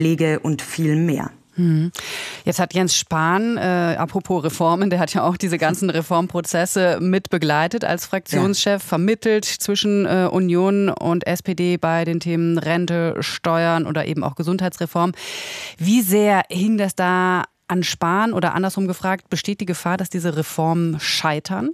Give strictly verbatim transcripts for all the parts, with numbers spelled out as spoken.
Pflege und viel mehr. Jetzt hat Jens Spahn, äh, apropos Reformen, der hat ja auch diese ganzen Reformprozesse mit begleitet als Fraktionschef, ja. vermittelt zwischen äh, Union und S P D bei den Themen Rente, Steuern oder eben auch Gesundheitsreform. Wie sehr hing das da an Spahn oder andersrum gefragt, besteht die Gefahr, dass diese Reformen scheitern?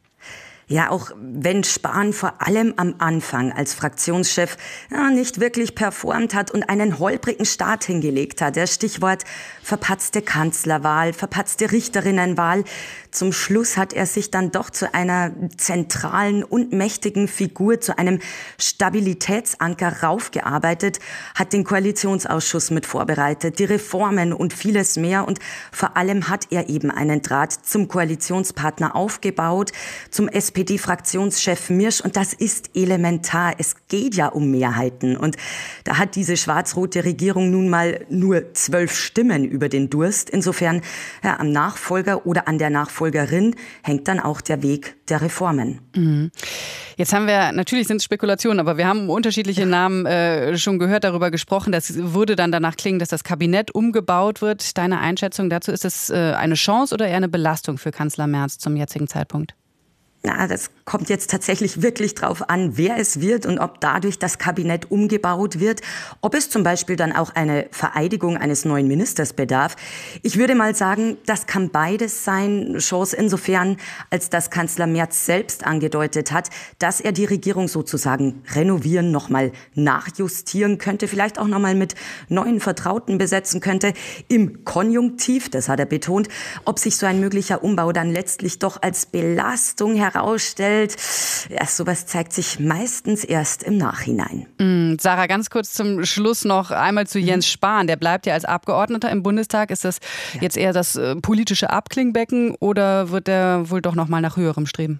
Ja, auch wenn Spahn vor allem am Anfang als Fraktionschef ja, nicht wirklich performt hat und einen holprigen Start hingelegt hat. Der Stichwort verpatzte Kanzlerwahl, verpatzte Richterinnenwahl. Zum Schluss hat er sich dann doch zu einer zentralen und mächtigen Figur, zu einem Stabilitätsanker raufgearbeitet, hat den Koalitionsausschuss mit vorbereitet, die Reformen und vieles mehr. Und vor allem hat er eben einen Draht zum Koalitionspartner aufgebaut, zum S P D-Fraktionschef Mirsch. Und das ist elementar. Es geht ja um Mehrheiten. Und da hat diese schwarz-rote Regierung nun mal nur zwölf Stimmen über den Durst. Insofern ja, am Nachfolger oder an der Nachfolgerin hängt dann auch der Weg der Reformen. Mhm. Jetzt haben wir, natürlich sind es Spekulationen, aber wir haben unterschiedliche Namen äh, schon gehört, darüber gesprochen. Das würde dann danach klingen, dass das Kabinett umgebaut wird. Deine Einschätzung dazu, ist es äh, eine Chance oder eher eine Belastung für Kanzler Merz zum jetzigen Zeitpunkt? Na, das kommt jetzt tatsächlich wirklich drauf an, wer es wird und ob dadurch das Kabinett umgebaut wird, ob es zum Beispiel dann auch eine Vereidigung eines neuen Ministers bedarf. Ich würde mal sagen, das kann beides sein. Chance insofern, als dass Kanzler Merz selbst angedeutet hat, dass er die Regierung sozusagen renovieren, nochmal nachjustieren könnte, vielleicht auch nochmal mit neuen Vertrauten besetzen könnte. Im Konjunktiv, das hat er betont, ob sich so ein möglicher Umbau dann letztlich doch als Belastung herausstellt. Ja, sowas zeigt sich meistens erst im Nachhinein. Mm, Sarah, ganz kurz zum Schluss noch einmal zu Jens Spahn. Der bleibt ja als Abgeordneter im Bundestag. Ist das ja. jetzt eher das äh, politische Abklingbecken oder wird er wohl doch noch mal nach höherem streben?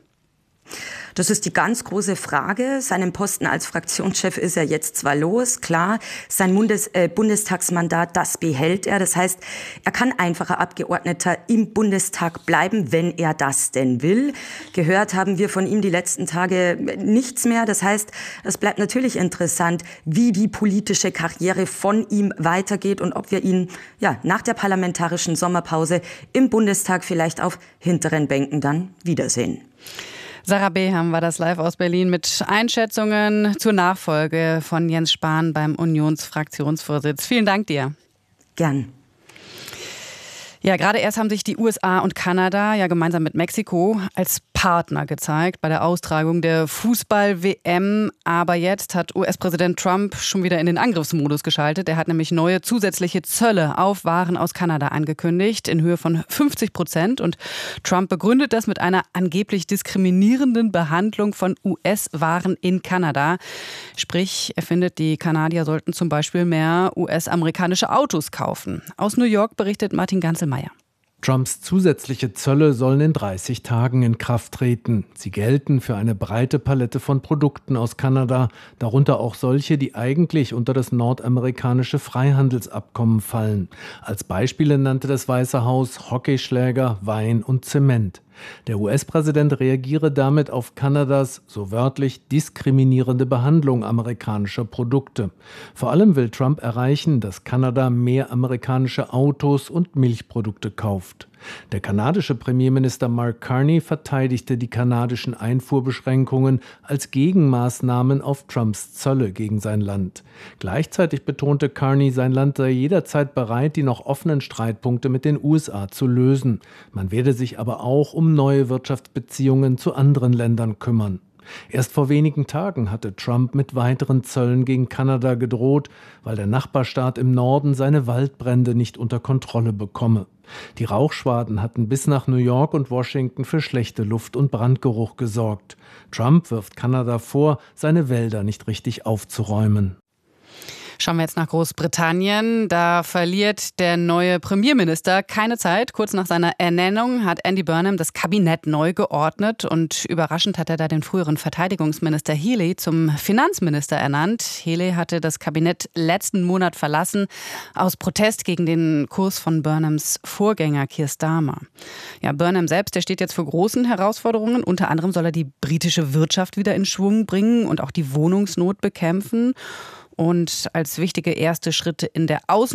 Das ist die ganz große Frage. Seinen Posten als Fraktionschef ist er jetzt zwar los, klar, sein Bundes, äh, Bundestagsmandat, das behält er. Das heißt, er kann einfacher Abgeordneter im Bundestag bleiben, wenn er das denn will. Gehört haben wir von ihm die letzten Tage nichts mehr. Das heißt, es bleibt natürlich interessant, wie die politische Karriere von ihm weitergeht und ob wir ihn ja, nach der parlamentarischen Sommerpause im Bundestag vielleicht auf hinteren Bänken dann wiedersehen. Sarah Beham war das live aus Berlin mit Einschätzungen zur Nachfolge von Jens Spahn beim Unionsfraktionsvorsitz. Vielen Dank dir. Gern. Ja, gerade erst haben sich die U S A und Kanada ja gemeinsam mit Mexiko als Partner gezeigt bei der Austragung der Fußball-W M. Aber jetzt hat U S-Präsident Trump schon wieder in den Angriffsmodus geschaltet. Er hat nämlich neue zusätzliche Zölle auf Waren aus Kanada angekündigt in Höhe von fünfzig Prozent. Und Trump begründet das mit einer angeblich diskriminierenden Behandlung von U S-Waren in Kanada. Sprich, er findet, die Kanadier sollten zum Beispiel mehr U S-amerikanische Autos kaufen. Aus New York berichtet Martin Ganzelmeier. Trumps zusätzliche Zölle sollen in dreißig Tagen in Kraft treten. Sie gelten für eine breite Palette von Produkten aus Kanada, darunter auch solche, die eigentlich unter das nordamerikanische Freihandelsabkommen fallen. Als Beispiele nannte das Weiße Haus Hockeyschläger, Wein und Zement. Der U S-Präsident reagiere damit auf Kanadas, so wörtlich, diskriminierende Behandlung amerikanischer Produkte. Vor allem will Trump erreichen, dass Kanada mehr amerikanische Autos und Milchprodukte kauft. Der kanadische Premierminister Mark Carney verteidigte die kanadischen Einfuhrbeschränkungen als Gegenmaßnahmen auf Trumps Zölle gegen sein Land. Gleichzeitig betonte Carney, sein Land sei jederzeit bereit, die noch offenen Streitpunkte mit den U S A zu lösen. Man werde sich aber auch um neue Wirtschaftsbeziehungen zu anderen Ländern kümmern. Erst vor wenigen Tagen hatte Trump mit weiteren Zöllen gegen Kanada gedroht, weil der Nachbarstaat im Norden seine Waldbrände nicht unter Kontrolle bekomme. Die Rauchschwaden hatten bis nach New York und Washington für schlechte Luft und Brandgeruch gesorgt. Trump wirft Kanada vor, seine Wälder nicht richtig aufzuräumen. Schauen wir jetzt nach Großbritannien. Da verliert der neue Premierminister keine Zeit. Kurz nach seiner Ernennung hat Andy Burnham das Kabinett neu geordnet. Und überraschend hat er da den früheren Verteidigungsminister Healey zum Finanzminister ernannt. Healey hatte das Kabinett letzten Monat verlassen, aus Protest gegen den Kurs von Burnhams Vorgänger Keir Starmer. Ja, Burnham selbst, der steht jetzt vor großen Herausforderungen. Unter anderem soll er die britische Wirtschaft wieder in Schwung bringen und auch die Wohnungsnot bekämpfen. Und als wichtige erste Schritte in der Außen